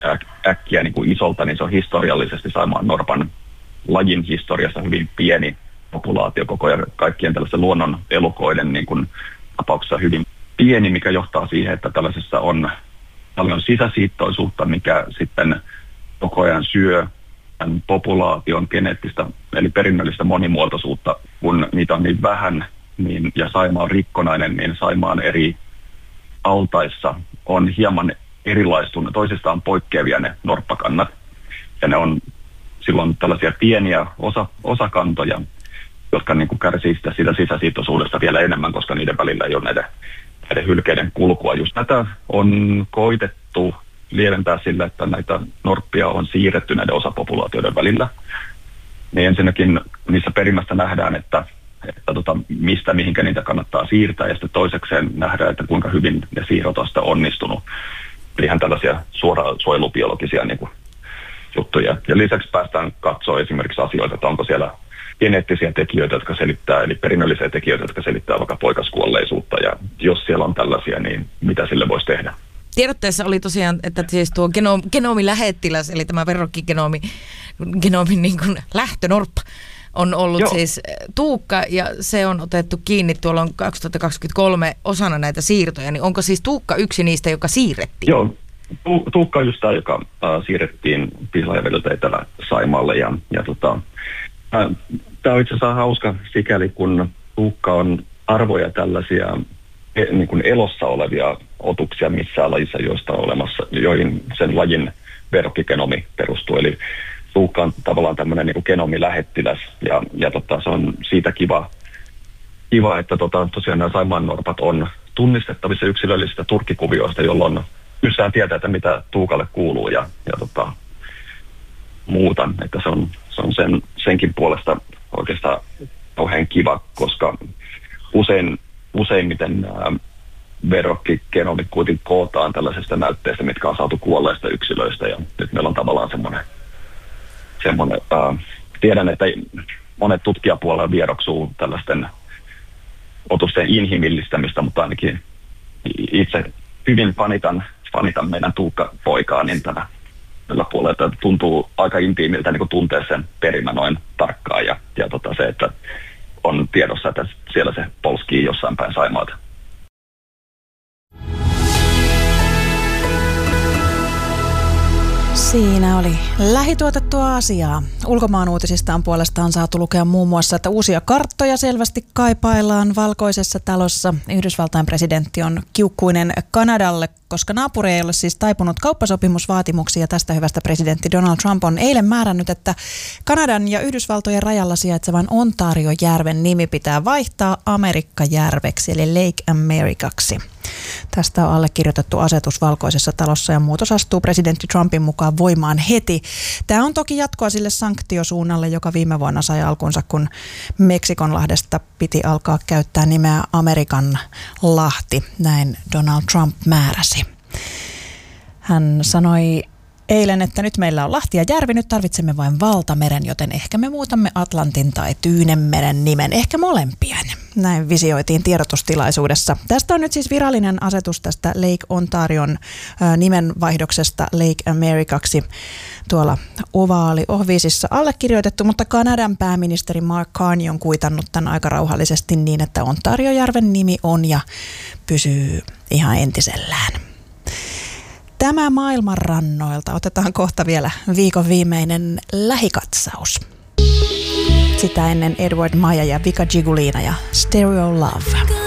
äkkiä niin kuin isolta, niin se on historiallisesti Saimaan norpan lajin historiassa hyvin pieni populaatio koko ajan. Kaikkien tällaisen luonnon elukoiden niin kuin tapauksessa hyvin pieni, mikä johtaa siihen, että tällaisessa on paljon sisäsiittoisuutta, mikä sitten koko ajan syö tämän populaation geneettistä, eli perinnöllistä monimuotoisuutta. Kun niitä on niin vähän ja Saimaa on rikkonainen, niin Saimaan eri altaissa on hieman erilaistunut, toisistaan poikkeavia ne norppakannat. Ja ne on silloin tällaisia pieniä osakantoja, jotka niin kuin kärsii siitä sisäsiittoisuudesta vielä enemmän, koska niiden välillä ei ole näiden hylkeiden kulkua. Just tätä on koitettu lieventää sillä, että näitä norppia on siirretty näiden osapopulaatioiden välillä. Niin ensinnäkin niissä perimässä nähdään, että mistä mihinkä niitä kannattaa siirtää, ja sitten toisekseen nähdään, että kuinka hyvin ne siirrot on sitä onnistunut. Eli ihan tällaisia suoraan suojelubiologisia niin kuin juttuja. Ja lisäksi päästään katsoa esimerkiksi asioita, että onko siellä geneettisiä tekijöitä, jotka selittää, eli perinnöllisiä tekijöitä, jotka selittää vaikka poikaskuolleisuutta, ja jos siellä on tällaisia, niin mitä sille voisi tehdä? Tiedotteessa oli tosiaan, että siis tuo genomilähettiläs, eli tämä verrokkigenomin niin kuin lähtönorppa, on ollut siis Tuukka, ja se on otettu kiinni tuolla 2023 osana näitä siirtoja, niin onko siis Tuukka yksi niistä, joka siirrettiin? Joo, Tuukka on just tämä, joka siirrettiin Pihlajavedeltä Etelä-Saimaalle, ja tämä on itse asiassa hauska sikäli, kun Tuukka on arvoja tällaisia niin kuin elossa olevia otuksia missään lajissa, joista on olemassa, joihin sen lajin verrokkigenomi perustuu. Eli Tuukka on tavallaan tämmöinen niin kuin genomilähettiläs, ja se on siitä kiva että tosiaan nämä Saimaannorpat on tunnistettavissa yksilöllisistä turkkikuvioista, jolloin pystytään tietää, että mitä Tuukalle kuuluu ja muuta. Että se on senkin puolesta oikeastaan kauhean kiva, koska useimmiten verrokkigenomit kuitenkin kootaan tällaisesta näytteestä, mitkä on saatu kuolleista yksilöistä, ja nyt meillä on tavallaan semmoinen tiedän, että monet tutkijapuolella vieroksuu tällaisten otusten inhimillistämistä, mutta ainakin itse hyvin fanitan meidän Tuukka-poikaa, niin tällä puolella että tuntuu aika intiimiltä niin kuin tuntee sen perimä noin tarkkaan, ja se, että on tiedossa, että siellä se polskii jossain päin Saimaata. Siinä oli lähituotettua asiaa. Ulkomaan uutisista on puolestaan saatu lukea muun muassa, että uusia karttoja selvästi kaipaillaan Valkoisessa talossa. Yhdysvaltain presidentti on kiukkuinen Kanadalle, koska naapuri ei ole siis taipunut kauppasopimusvaatimuksia. Tästä hyvästä presidentti Donald Trump on eilen määrännyt, että Kanadan ja Yhdysvaltojen rajalla sijaitsevan Ontario-järven nimi pitää vaihtaa Amerikka-järveksi, eli Lake Americaksi. Tästä on allekirjoitettu asetus Valkoisessa talossa, ja muutos astuu presidentti Trumpin mukaan voimaan heti. Tämä on toki jatkoa sille sanktiosuunnalle, joka viime vuonna sai alkunsa, kun Meksikonlahdesta piti alkaa käyttää nimeä Amerikan lahti. Näin Donald Trump määräsi. Hän sanoi eilen, että nyt meillä on lahti ja järvi, nyt tarvitsemme vain valtameren, joten ehkä me muutamme Atlantin tai Tyynenmeren nimen, ehkä molempien. Näin visioitiin tiedotustilaisuudessa. Tästä on nyt siis virallinen asetus tästä Lake Ontarion nimenvaihdoksesta Lake Americaksi tuolla Oviisissa allekirjoitettu, mutta Kanadan pääministeri Mark Carney on kuitannut tämän aika rauhallisesti niin, että Ontariojärven nimi on ja pysyy ihan entisellään. Tämä maailman rannoilta. Otetaan kohta vielä viikon viimeinen lähikatsaus. Sitä ennen Edward Maja ja Vika Gigulina ja Stereo Love.